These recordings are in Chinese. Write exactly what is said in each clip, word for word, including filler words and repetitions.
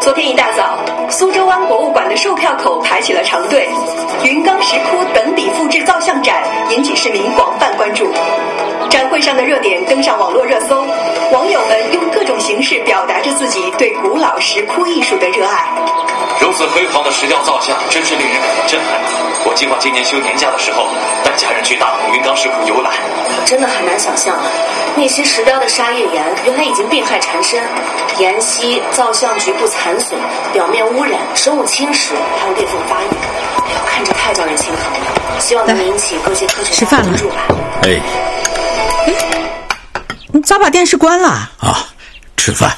昨天一大早，苏州湾博物馆的售票口排起了长队，云冈石窟等比复制造像展引起市民广泛关注。展会上的热点登上网络热搜，网友们用各种形式表达着自己对古老石窟艺术的热爱。 如此辉煌的石雕造像，真是令人感到震撼。我计划今年休年假的时候，带家人去大同云冈石窟游览。 真的很难想象，那些石雕的砂页岩原来已经病害缠身，岩隙造像局部残损，表面污染，生物侵蚀，还有裂缝发炎。哎呦，看着太叫人心疼了。希望能引起各界科学家关注吧。 哎， 哎，你咋把电视关了？ 啊，吃饭。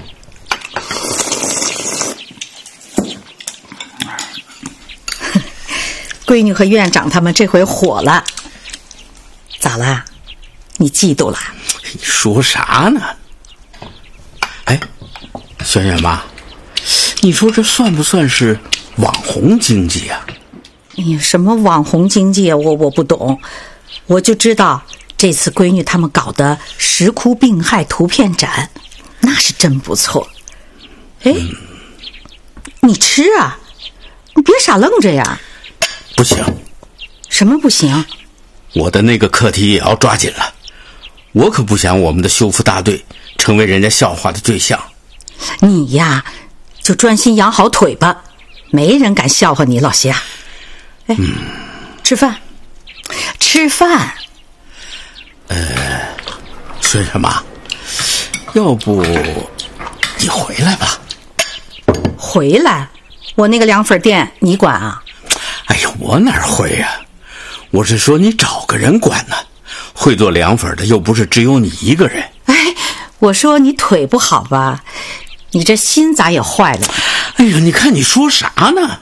闺女和院长他们这回火了，咋啦？你嫉妒了？ 你说啥呢？哎，轩轩妈，你说这算不算是网红经济啊？ 哎呀，什么网红经济啊？我我不懂，我就知道这次闺女他们搞的石窟病害图片展，那是真不错。哎，嗯、你吃啊，你别傻愣着呀。 不行。 什么不行？ 我的那个课题也要抓紧了，我可不想我们的修复大队成为人家笑话的对象。 你呀，就专心养好腿吧，没人敢笑话你，老夏。哎，嗯、吃饭，吃饭。 呃，轩轩妈，要不你回来吧？ 回来？我那个凉粉店你管啊？ 哎呀，我哪会呀、啊？我是说你找个人管呢，会做凉粉的又不是只有你一个人。 哎，我说你腿不好吧？你这心咋也坏了？ 哎呀，你看你说啥呢？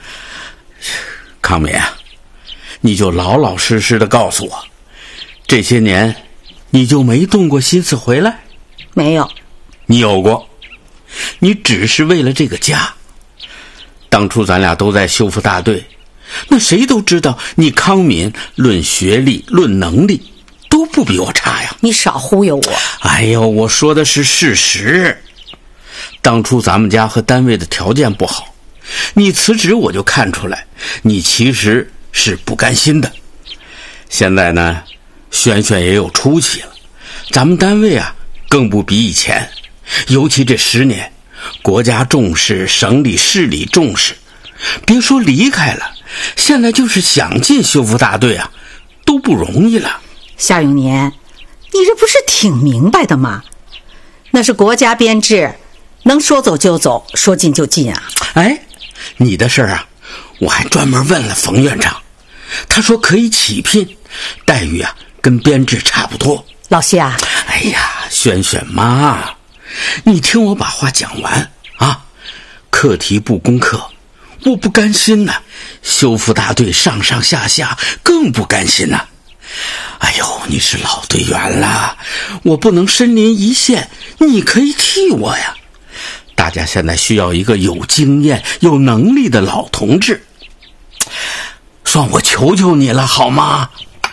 康敏啊，你就老老实实的告诉我，这些年你就没动过心思回来？ 没有。 你有过，你只是为了这个家。当初咱俩都在修复大队，那谁都知道你康敏论学历论能力都不比我差呀。 你少忽悠我。 哎呦，我说的是事实。当初咱们家和单位的条件不好，你辞职我就看出来你其实是不甘心的。现在呢，轩轩也有出息了，咱们单位啊更不比以前，尤其这十年国家重视，省里市里重视，别说离开了，现在就是想进修复大队啊都不容易了。 夏永年，你这不是挺明白的吗？那是国家编制，能说走就走，说进就进啊。 哎，你的事儿啊我还专门问了冯院长，他说可以起聘，待遇啊跟编制差不多。 老夏， 哎呀，轩轩妈，你听我把话讲完啊！课题不攻克，我不甘心呐、啊；修复大队上上下下更不甘心呐、啊。哎呦，你是老队员了，我不能身临一线，你可以替我呀。大家现在需要一个有经验、有能力的老同志，算我求求你了，好吗？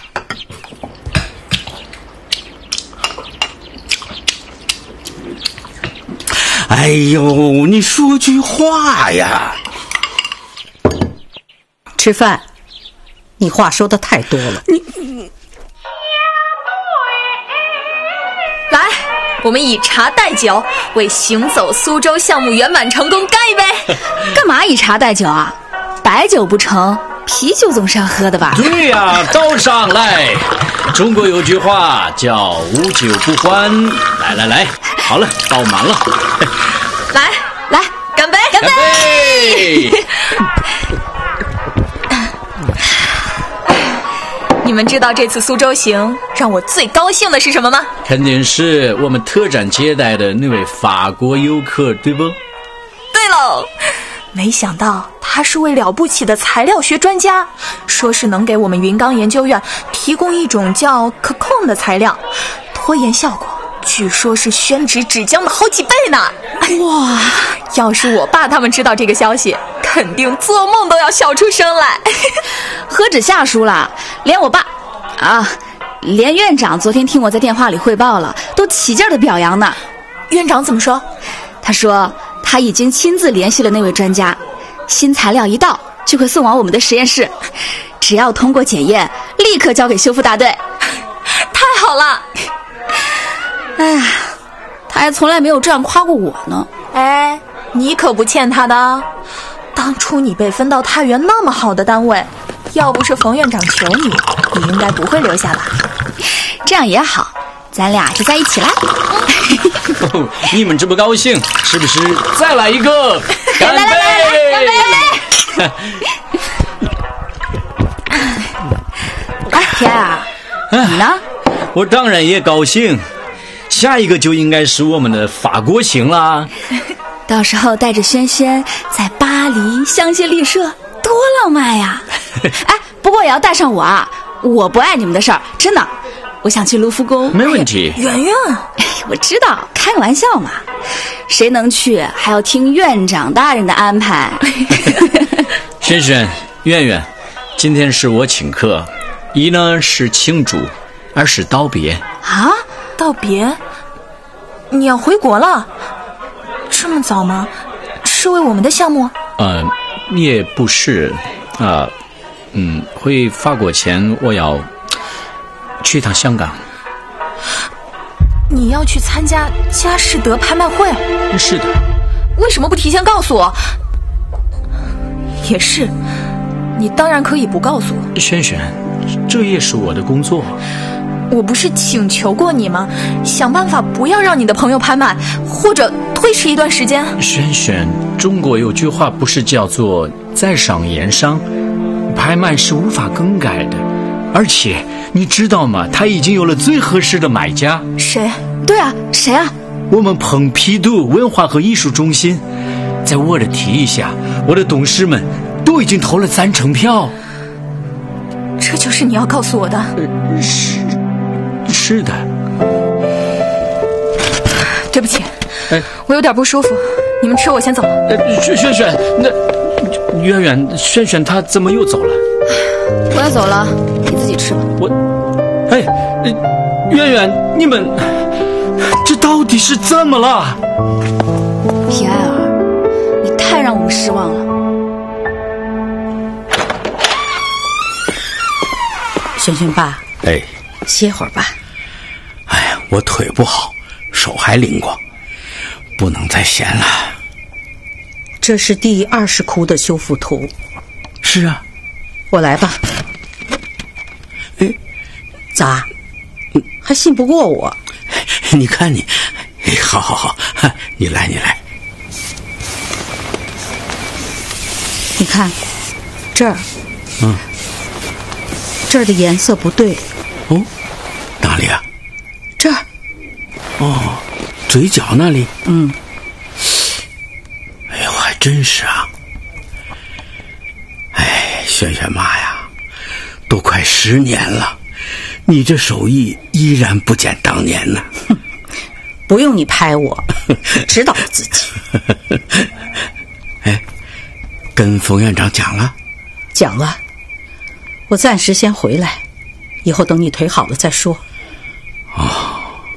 哎呦，你说句话呀！ 吃饭，你话说的太多了。 你来，我们以茶代酒，为行走苏州项目圆满成功干一杯！ 干嘛以茶代酒啊？白酒不成，啤酒总是要喝的吧？ 对呀、啊，倒上来。中国有句话叫无酒不欢。来来来，好了，倒满了。 来来，干杯！ 干杯！ 你们知道这次苏州行让我最高兴的是什么吗？ 肯定是我们特展接待的那位法国游客，对不？ 对喽，没想到他是位了不起的材料学专家，说是能给我们云冈研究院提供一种叫可控的材料，拖延效果据说是宣纸纸浆的好几倍呢！哇，要是我爸他们知道这个消息，肯定做梦都要笑出声来。 何止夏叔啦，连我爸啊，连院长昨天听我在电话里汇报了，都起劲的表扬呢。 院长怎么说？ 他说他已经亲自联系了那位专家，新材料一到就会送往我们的实验室，只要通过检验，立刻交给修复大队。 太好了！ 哎呀，他还从来没有这样夸过我呢。 哎，你可不欠他的。当初你被分到太原那么好的单位，要不是冯院长求你，你应该不会留下吧？ 这样也好，咱俩就在一起啦。 哦，你们这么高兴，是不是再来一个？干杯！ 来来来干杯！干杯！哎，天啊，你呢？ 我当然也高兴，下一个就应该是我们的法国行啦。 到时候带着轩轩在巴黎香榭丽舍，多浪漫呀！哎，不过也要带上我啊！我不碍你们的事儿，真的。我想去卢浮宫。 没问题。 圆圆， 哎，我知道，开个玩笑嘛。谁能去，还要听院长大人的安排。 轩轩、圆圆，今天是我请客，一呢是庆祝，二是道别。 啊？道别？你要回国了？这么早吗？是为我们的项目？ 呃，也不是，啊、呃，嗯，回法国前我要去一趟香港。 你要去参加佳士得拍卖会？ 是的。 为什么不提前告诉我？也是，你当然可以不告诉我。 轩轩，这也是我的工作。 我不是请求过你吗？想办法不要让你的朋友拍卖，或者推迟一段时间。 轩轩，中国有句话不是叫做在商言商，拍卖是无法更改的。而且你知道吗？他已经有了最合适的买家。 谁？ 对啊，谁啊？ 我们蓬皮杜文化和艺术中心。在我的提议下，我的董事们都已经投了三成票。 这就是你要告诉我的？ 呃、是是的。 对不起， 哎， 我有点不舒服，你们吃，我先走。 呃，轩轩轩，那圆圆，轩轩他怎么又走了？ 我要走了，你自己吃吧。 我，哎，圆圆，你们这到底是怎么了？ 皮埃尔，你太让我们失望了。 轩轩爸， 哎， 歇会儿吧。 哎呀，我腿不好，手还灵光，不能再闲了。 这是第二十窟的修复图。 是啊， 我来吧。 哎， 咋？还信不过我？ 你看你，哎，好好好，你来你来。 你看，这儿， 嗯， 这儿的颜色不对。 哦，哪里啊？ 这儿。 哦，嘴角那里。 嗯。 哎呦，还真是啊。哎，轩轩妈呀，都快十年了，你这手艺依然不减当年呢。 不用你拍我，知道我自己。 哎，跟冯院长讲了？ 讲了。我暂时先回来，以后等你腿好了再说。 哦，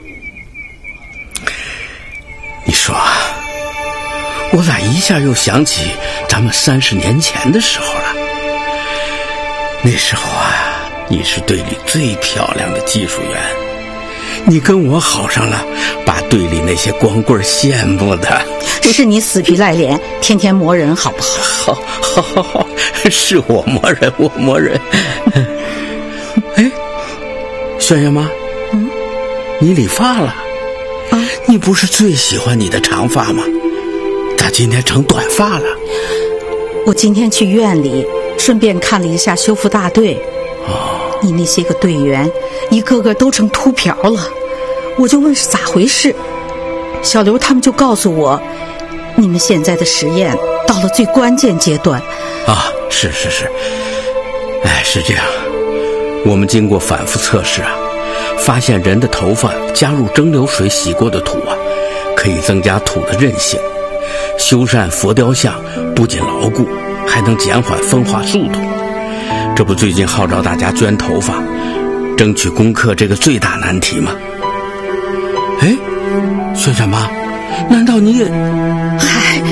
你说啊，我咋一下又想起咱们三十年前的时候了？那时候啊，你是队里最漂亮的技术员，你跟我好上了，把队里那些光棍羡慕的。 是你死皮赖脸，天天磨人，好不好？ 好，好，好，好，是我磨人，我磨人。哎，轩轩妈， 嗯， 你理发了？ 啊， 你不是最喜欢你的长发吗？咋今天成短发了？ 我今天去院里，顺便看了一下修复大队。 哦， 你那些个队员，一个个都成秃瓢了，我就问是咋回事。小刘他们就告诉我，你们现在的实验到了最关键阶段。 啊，是是是，哎，是这样。我们经过反复测试啊，发现人的头发加入蒸馏水洗过的土啊，可以增加土的韧性，修缮佛雕像不仅牢固，还能减缓风化速度。这不最近号召大家捐头发，争取攻克这个最大难题吗？哎，轩轩妈，难道你也…… 嗨，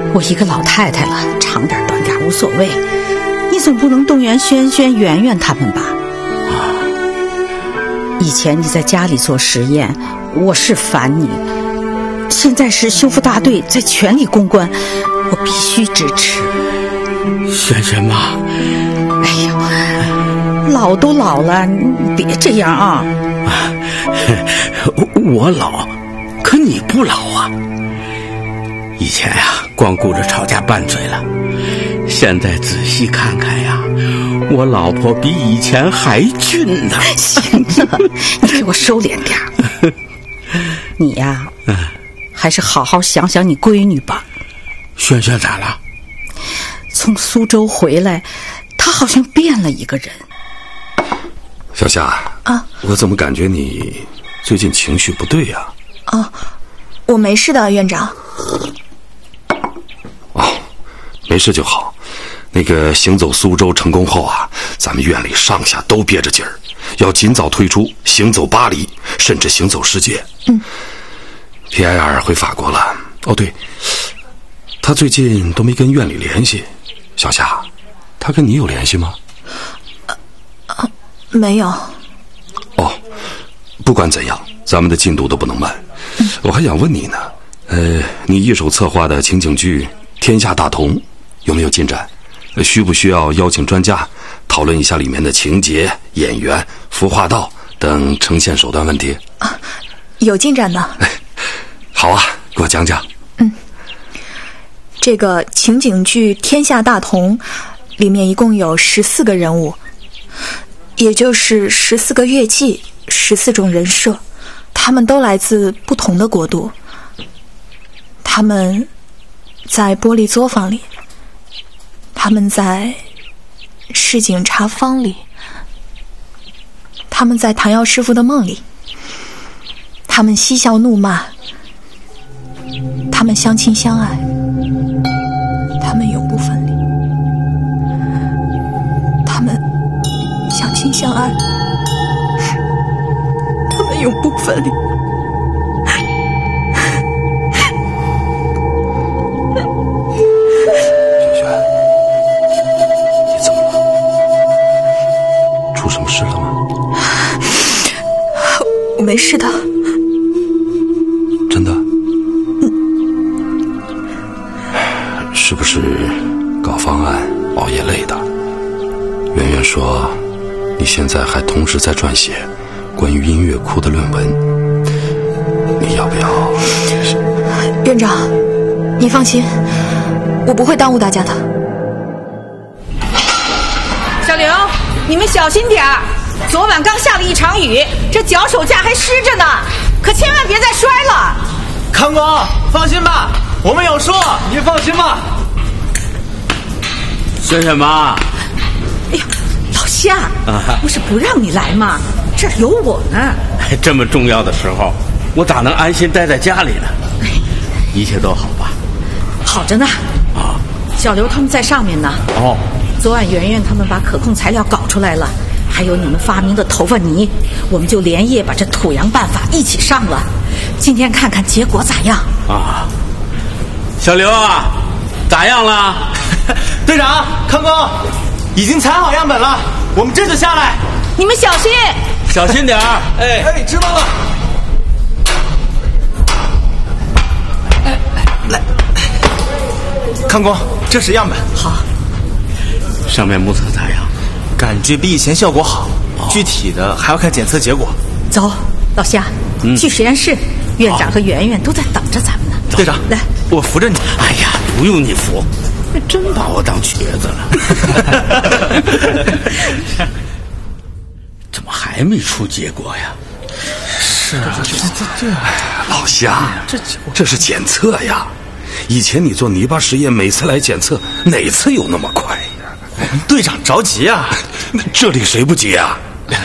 我一个老太太了，长点短点无所谓，你总不能动员轩轩、圆圆他们吧？啊！以前你在家里做实验，我是烦你，现在是修复大队在全力攻关，我必须支持。 轩轩妈， 哎呦，老都老了，你别这样啊！ 我老，可你不老啊。以前呀、啊，光顾着吵架拌嘴了，现在仔细看看呀，我老婆比以前还俊呢。 行了，你给我收敛点儿。你呀、啊，还是好好想想你闺女吧。 轩轩咋了？ 从苏州回来，她好像变了一个人。 小夏啊， 我怎么感觉你最近情绪不对呀、 啊？啊，我没事的，院长。 哦，没事就好。那个行走苏州成功后啊，咱们院里上下都憋着劲儿，要尽早推出行走巴黎，甚至行走世界。 嗯 ，P I R 回法国了。哦，对，他最近都没跟院里联系。小夏，他跟你有联系吗？ 啊，没有。 哦，不管怎样，咱们的进度都不能慢。嗯、我还想问你呢，呃，你一手策划的情景剧《天下大同》有没有进展？需不需要邀请专家讨论一下里面的情节、演员、服化道等呈现手段问题？ 啊，有进展的。 哎，好啊，给我讲讲。 嗯，这个情景剧《天下大同》里面一共有十四个人物，也就是十四个乐器，十四种人设，他们都来自不同的国度。他们在玻璃作坊里，他们在市井茶坊里，他们在谭耀师傅的梦里，他们嬉笑怒骂，他们相亲相爱，他们永不分离，他们相亲相爱，他们永不分离。我没事的。 真的？嗯。是不是搞方案熬夜累的？圆圆说你现在还同时在撰写关于音乐库的论文，你要不要？ 院长，你放心，我不会耽误大家的。 小刘，你们小心点儿，昨晚刚下了一场雨，这脚手架还湿着呢，可千万别再摔了。 康公，放心吧，我们有数，你放心吧。 轩轩妈， 哎呀，老夏，啊、不是不让你来吗？这儿有我呢。 这么重要的时候，我咋能安心待在家里呢？哎，一切都好吧？ 好着呢。 啊， 小刘他们在上面呢。 哦， 昨晚圆圆他们把可控材料搞出来了。还有你们发明的头发泥，我们就连夜把这土洋办法一起上了。今天看看结果咋样啊？小刘啊，咋样了？ 队长，康公，已经采好样本了，我们这就下来。 你们小心， 小心点儿。 哎哎，知道了。哎，来，康公，这是样本。 好。 上面目测咋样？ 感觉比以前效果好，哦、具体的还要看检测结果。 走，老夏，嗯、去实验室，院长和圆圆都在等着咱们呢。 队长， 来， 我扶着你。 哎呀，不用你扶，真把我当瘸子了。怎么还没出结果呀？ 是啊，这这这， 老夏，这这是检测呀。以前你做泥巴实验，每次来检测，哪次有那么快呀？ 我们队长着急啊！ 这里谁不急啊？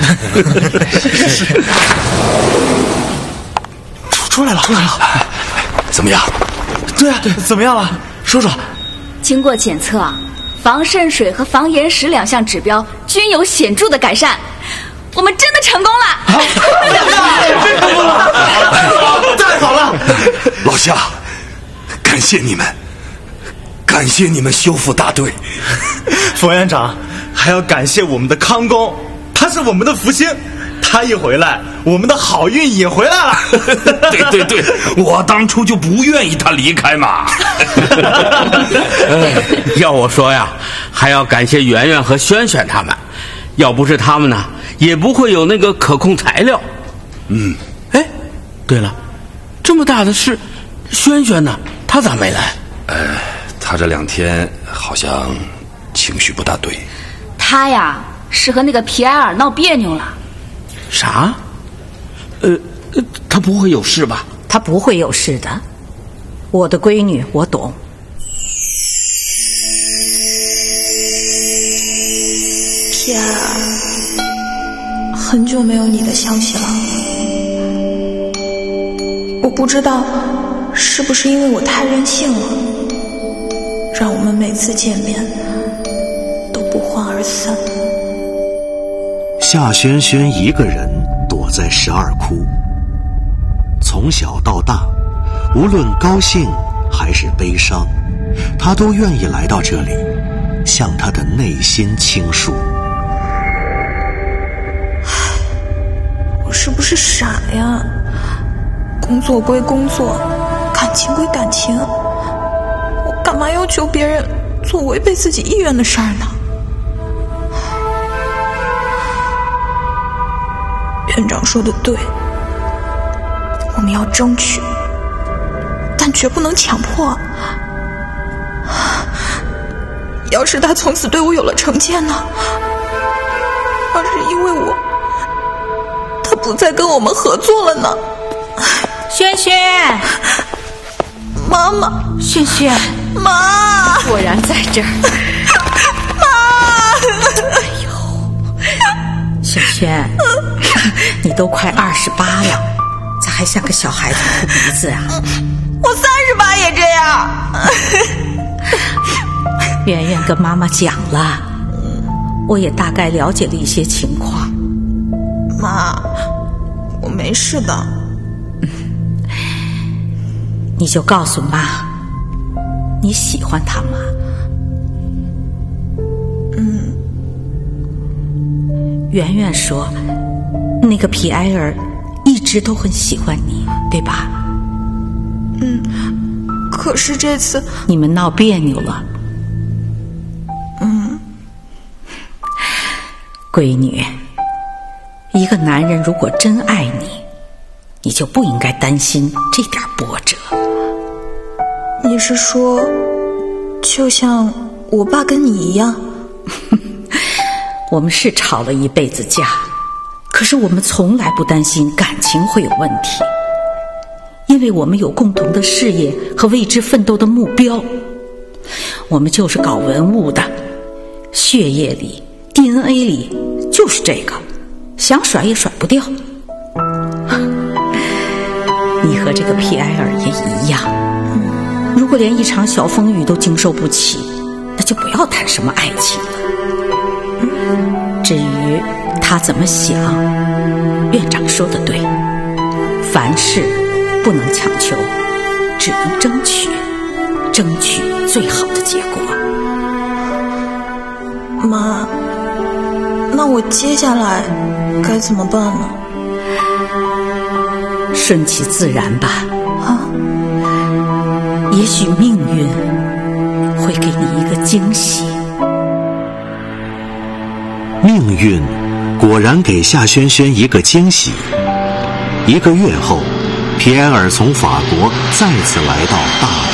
出出来了，出来了！ 怎么样？ 对啊，对，怎么样了？说说。 经过检测，防渗水和防岩石两项指标均有显著的改善，我们真的成功了！ 真成功了！太好了！ 老夏，感谢你们， 感谢你们修复大队。 冯院长，还要感谢我们的康公，他是我们的福星，他一回来，我们的好运也回来了。 对对对，我当初就不愿意他离开嘛。要我说呀，还要感谢圆圆和轩轩他们，要不是他们呢，也不会有那个可控材料。 嗯， 哎，对了，这么大的事，轩轩呢？他咋没来？ 呃，他这两天好像情绪不大对。 他呀，是和那个皮埃尔闹别扭了。 啥？呃，他不会有事吧？ 他不会有事的，我的闺女我懂。 皮埃尔，很久没有你的消息了。我不知道是不是因为我太任性了，让我们每次见面都不欢而散。 夏轩轩一个人躲在十二窟，从小到大，无论高兴还是悲伤，他都愿意来到这里，向他的内心倾诉。 我是不是傻呀？工作归工作，感情归感情，我干嘛要求别人做违背自己意愿的事儿呢？院长说的对，我们要争取，但绝不能强迫。要是他从此对我有了成见呢？要是因为我，他不再跟我们合作了呢？ 轩轩， 妈妈， 轩轩， 妈， 果然在这儿。 妈， 哎呦，轩轩，你都快二十八了，咋还像个小孩子哭鼻子啊？ 我三十八也这样。 圆圆跟妈妈讲了，我也大概了解了一些情况。 妈，我没事的。 你就告诉妈，你喜欢他吗？ 嗯。 圆圆说，那个皮埃尔一直都很喜欢你，对吧？ 嗯。可是这次你们闹别扭了。 嗯。 闺女，一个男人如果真爱你，你就不应该担心这点波折。 你是说，就像我爸跟你一样？ 我们是吵了一辈子架，可是我们从来不担心感情会有问题，因为我们有共同的事业和为之奋斗的目标。我们就是搞文物的，血液里 D N A 里就是这个，想甩也甩不掉。你和这个皮埃尔也一样，如果连一场小风雨都经受不起，那就不要谈什么爱情了。至于他怎么想，院长说的对，凡事不能强求，只能争取，争取最好的结果。 妈，那我接下来该怎么办呢？ 顺其自然吧。 啊？ 也许命运会给你一个惊喜。 命运果然给夏轩轩一个惊喜。一个月后，皮埃尔从法国再次来到大